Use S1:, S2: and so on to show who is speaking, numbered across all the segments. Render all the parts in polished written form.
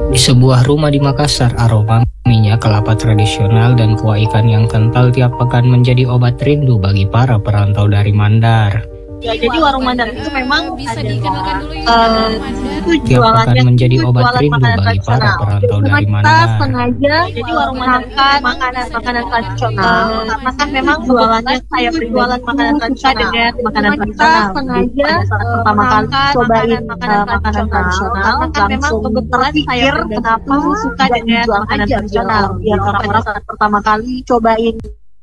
S1: Di sebuah rumah di Makassar, aroma minyak kelapa tradisional dan kuah ikan yang kental tiap pekan menjadi obat rindu bagi para perantau dari Mandar.
S2: Ya, jadi warung Mandar itu memang
S3: bisa
S2: adalah
S3: dikenalkan dulu ya warung Mandar.
S2: itu
S1: Tiap pekan
S2: jualannya
S1: menjadi
S2: itu
S1: obat
S2: jualan
S1: rindu
S2: makanan
S1: bagi para
S2: tradisional.
S1: perantau
S2: Cuma
S1: dari
S2: kita
S1: Mandar.
S2: sengaja jadi warung Mandar makan makanan tradisional karena kan memang jualannya kayak jualan makanan tradisional dengan makanan tradisional. Sengaja pada saat pertama kali cobain makanan tradisional karena kan memang kebetulan saya kenapa suka dengan makanan tradisional biar orang-orang saat pertama kali cobain.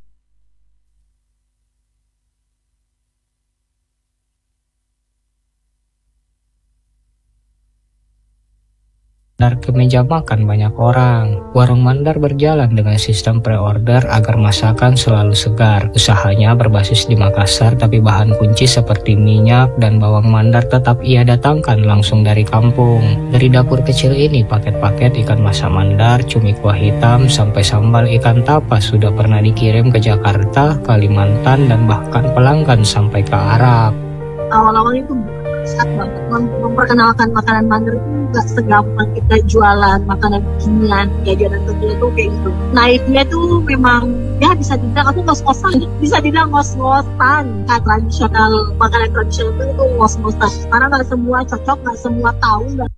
S1: Mandar ke meja makan banyak orang. Warung Mandar berjalan dengan sistem pre-order agar masakan selalu segar. Usahanya berbasis di Makassar, tapi bahan kunci seperti minyak dan bawang Mandar tetap ia datangkan langsung dari kampung. Dari dapur kecil ini, paket-paket ikan masak Mandar, cumi kuah hitam, sampai sambal ikan tapas sudah pernah dikirim ke Jakarta, Kalimantan, dan bahkan pelanggan sampai ke Arab.
S2: Awal-awal itu saat banget memperkenalkan makanan Mandar itu nggak segampang kita jualan makanan kekinian, jajanan kecil itu kayak gitu. Naifnya tuh memang ya bisa dibilang aku ngos-ngosan, bisa dibilang ngos-ngosan. Tradisional makanan tradisional itu ngos-ngosan karena nggak semua cocok, nggak semua tahu.